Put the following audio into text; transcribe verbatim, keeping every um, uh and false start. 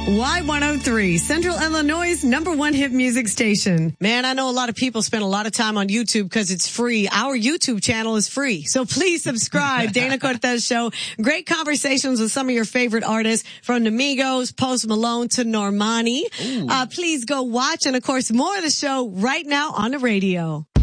Y one oh three, Central Illinois' number one hit music station. Man, I know a lot of people spend a lot of time on YouTube because it's free. Our YouTube channel is free. So please subscribe. Dana Cortez Show. Great conversations with some of your favorite artists, from the Migos, Post Malone to Normani. Uh, please go watch. And of course, more of the show right now on the radio.